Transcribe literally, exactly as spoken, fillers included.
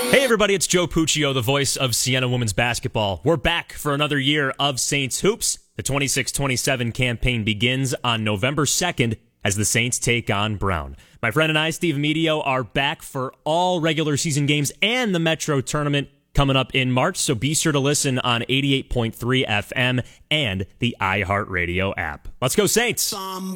Hey everybody, it's Joe Puccio, the voice of Siena Women's Basketball. We're back for another year of Saints Hoops. The twenty-six twenty-seven campaign begins on November second as the Saints take on Brown. My friend and I, Steve Medio, are back for all regular season games and the Metro Tournament coming up in March, so be sure to listen on eighty-eight point three F M and the iHeartRadio app. Let's go Saints! Somebody